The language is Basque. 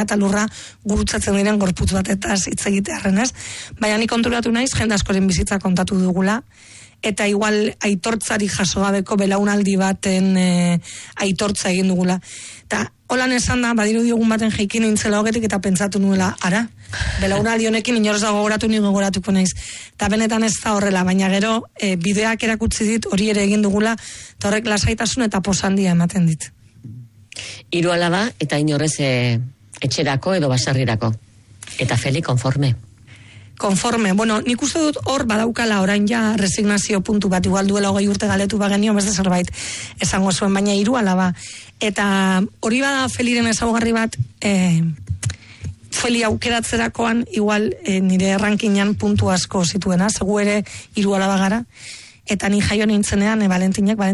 eta lurra gurutzatzen diren gorputz batetaz hitz egitearren, ez? Baina ni konturatu naiz, jende askoren bizitza kontatu dugula, eta igual aitortzari jaso gabeko belaunaldi baten aitortza egin dugula. Eta holan esan da, badiru diogun baten jeikin nintzela hogetik eta pentsatu nuela, ara, belaunaldi honekin inorz da gogoratu ni gogoratuko naiz. Eta benetan ez da horrela, baina gero bideak erakutsi dit hori ere egin dugula, eta horrek lasaitasun eta posandia ematen dit. 3 alaba eta inorrez etxerako edo basarrirako. Eta Feli, konforme? Konforme, bueno, nik uste dut hor badaukala orain ja resignazio puntu bat, igual duela 20 urte galetu bagenio, beste zerbait esango zuen, baina 3 alaba. Eta hori bada Feliren ezaugarri bat, Feli aukeratzerakoan, igual nire rankingan puntu asko zituena, segu ere 3 alaba gara, eta ni jaio nintzenean, Valentinak